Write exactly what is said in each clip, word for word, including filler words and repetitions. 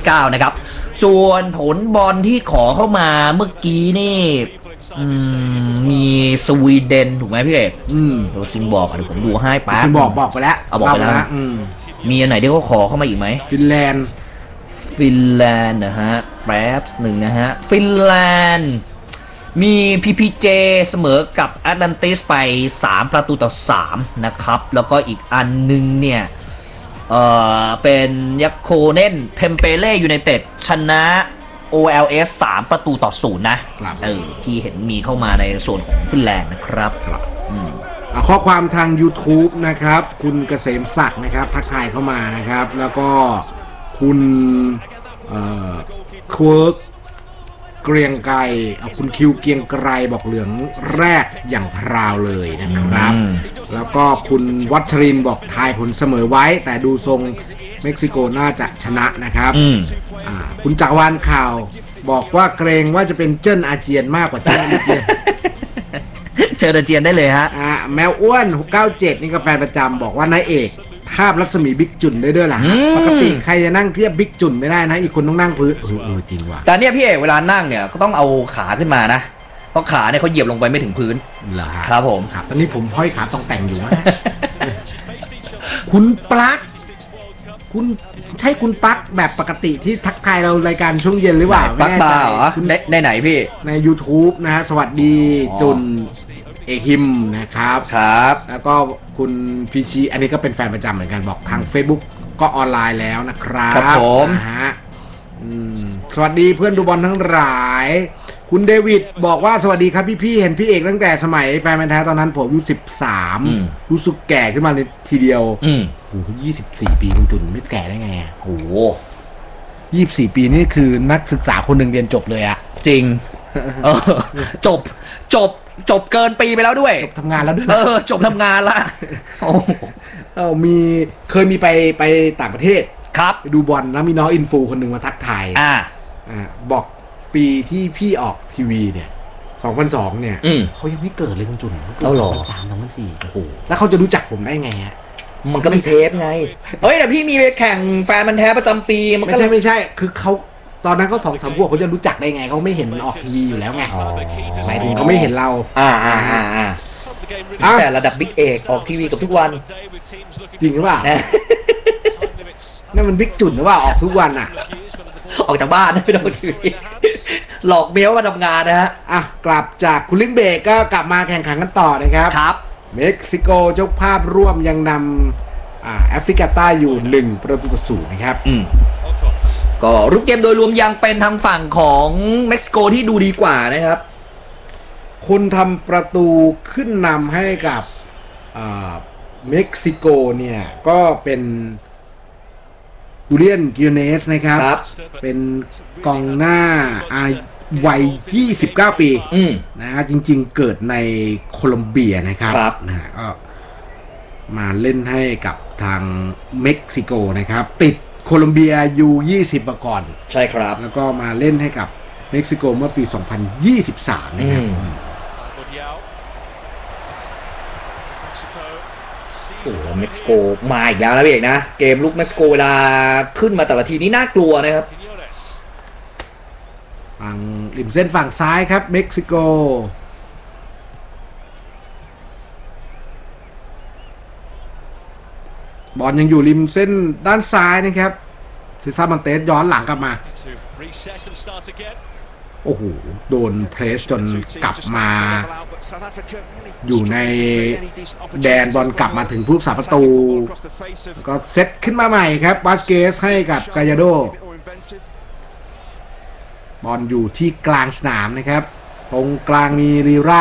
เก้านะครับส่วนผลบอลที่ขอเข้ามาเมื่อกี้นี่มีสวีเดนถูกไหมพี่เอกอืมโดซิมบอกเดี๋ยวผมดูให้ป๊าซิมบอกบอกไปแล้วเอาบอกไปแล้วนะมีอันไหนที่เขาขอเข้ามาอีกไหมฟินแลนด์ฟินแลนด์นะฮะแป๊บหนึ่งนะฮะฟินแลนด์มี พี พี เจ เสมอกับแอตแลนติสไปสามประตูต่อสามนะครับแล้วก็อีกอันนึงเนี่ยเอ่อเป็นยักโคเน่นเทมเปเล่ยูไนเต็ดชนะ โอ แอล เอส สามประตูต่อศูนย์นะเออที่เห็นมีเข้ามาในส่วนของฟินแลนด์นะครับอืมข้อความทาง YouTube นะครับคุณเกษมศักดิ์นะครับทักทายเข้ามานะครับแล้วก็คุณเอ่อควิร์กเกรียงไกรคุณคิวเกียงไกรบอกเหลืองแรกอย่างพราวเลยนะครับแล้วก็คุณวัชรินบอกทายผลเสมอไว้แต่ดูทรงเม็กซิโกน่าจะชนะนะครับคุณจักรวาลข่าวบอกว่าเกรงว่าจะเป็นเจิ้นอาเจียนมากกว่าเจิ้นอาเจียนเชิญอาเจียนได้เลยฮะแมวอ้วนหกเก้าเจ็ดนี่ก็แฟนประจำบอกว่านายเอกทาบรัศมีบิ๊กจุนได้ด้วยล่ะปกติใครจะนั่งเทียบบิ๊กจุนไม่ได้นะอีกคนต้องนั่งพื้นเออจริงว่ะแต่เนี่ยพี่เอกเวลานั่งเนี่ยก็ต้องเอาขาขึ้นมานะเพราะขาเนี่ยเขาเหยียบลงไปไม่ถึงพื้นเหรอครับผมครับตอนนี้ผมห้อยขาต้องแต่งอยู่นะคุณปลั๊กคุณใช่คุณปลั๊กแบบปกติที่ทักทายเรารายการช่วงเย็นหรือเปล่าปลั๊กตาเหรอในไหนพี่ใน YouTube นะฮะสวัสดีจุนเอฮิมนะครับครับแล้วก็คุณพีชีอันนี้ก็เป็นแฟนประจำเหมือนกันบอกทาง Facebook ก็ออนไลน์แล้วนะครับครับผมนะฮะสวัสดีเพื่อนดูบอลทั้งหลายคุณเดวิดบอกว่าสวัสดีครับพี่ๆเห็นพี่เอกตั้งแต่สมัยแฟนแท้ตอนนั้นผมอายุสิบสามรู้สึกแก่ขึ้นมาในทีเดียวโอ้โหยี่สิบสี่ปีคุณจุนไม่แก่ได้ไงโอ้โหยี่สิบสี่ปีนี่คือนักศึกษาคนหนึ่งเรียนจบเลยอะจริงจบจบจบเกินปีไปแล้วด้วยจบทำงานแล้วด้วยเออจบทำงานละเออมีเคยมีไปไปต่างประเทศครับไปดูบอลแล้วมีน้องอินฟูคนหนึ่งมาทักทายอ่าอ่าบอกปีที่พี่ออกทีวีเนี่ยสองพันสองเนี่ยเขายังไม่เกิดเลยคุณจุนเขาเกิดสองพันสาม สองพันสี่โอ้โหแล้วเขาจะรู้จักผมได้ไงฮะมันก็มีเทปไงเฮ้ยแต่พี่มีไปแข่งแฟนมันแท้ประจำปีมันไม่ใช่ไม่ใช่คือเขาตอนนั้นเขาสองสามพวกเขาจะรู้จักได้ไงเขาไม่เห็นมันออกทีวีอยู่แล้วไงหมายถึงเขาไม่เห็นเราอ่าอ่าอ่าอ่าแต่ระดับบิ๊กเอกออกทีวีกับทุกวันจริงหรือเปล่านั่นมันบิ๊กจุนหรือเปล่าออกทุกวันอ่ะออกจากบ้านไม่ต้องทีวีหลอกเมียมาทำงานนะฮะอ่ะกลับจากคุณลิงเบกก็กลับมาแข่งขันกันต่อนะครับครับเม็กซิโกเจ้าภาพร่วมยังนำอ่าแอฟริกาใต้อยู่หนึ่งประตูต่อศูนย์นะครับอืมก็รูปเกมโดยรวมยังเป็นทางฝั่งของเม็กซิโกที่ดูดีกว่านะครับคนทำประตูขึ้นนำให้กับเม็กซิโกเนี่ยก็เป็นจูเลียนกิโอเนสนะครับเป็นกองหน้าอายุวัยยี่สิบเก้าปีนะฮะจริงๆเกิดในโคลอมเบียนะครับนะก็มาเล่นให้กับทางเม็กซิโกนะครับติดโคลอมเบียยูยี่สิบมาก่อนใช่ครับแล้วก็มาเล่นให้กับเม็กซิโกเมื่อปีสองพันยี่สิบสามนะครับโอ้โหเม็กซิโกมาอีกแล้วนะพี่เอกนะเกมลุกเม็กซิโกเวลาขึ้นมาแต่ละทีนี้น่ากลัวนะครับฝั่งริมเส้นฝั่งซ้ายครับเม็กซิโกบอลยังอยู่ริมเส้นด้านซ้ายนะครับซิซ่ามันเตสย้อนหลังกลับมาโอ้โหโดนเพรสจนกลับมาอยู่ในแดนบอลกลับมาถึงผู้รักษาประตูก็เซตขึ้นมาใหม่ครับบาสเกสให้กับกายาโดบอลอยู่ที่กลางสนามนะครับตรงกลางมีริรา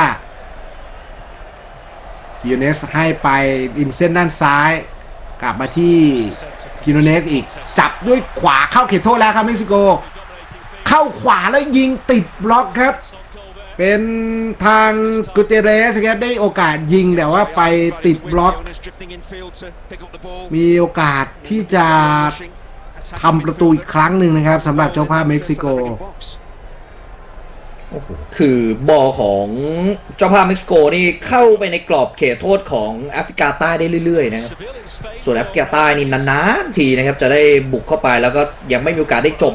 กิโอเนสให้ไปริมเส้นด้านซ้ายกลับมาที่กิโอเนสอีกจับด้วยขวาเข้าเขตโทษแล้วครับเม็กซิโกเข้าขวาแล้วยิงติดบล็อกครับเป็นทางกูเตเรสครับได้โอกาสยิงแต่ว่าไปติดบล็อกมีโอกาสที่จะทำประตูอีกครั้งหนึ่งนะครับสำหรับเจ้าภาพเม็กซิโกคือบอลของเจ้าภาพเม็กซิโกนี่เข้าไปในกรอบเขตโทษของแอฟริกาใต้ได้เรื่อยๆนะครับส่วนแอฟริกาใต้นี่นานๆทีนะครับจะได้บุกเข้าไปแล้วก็ยังไม่มีโอกาสได้จบ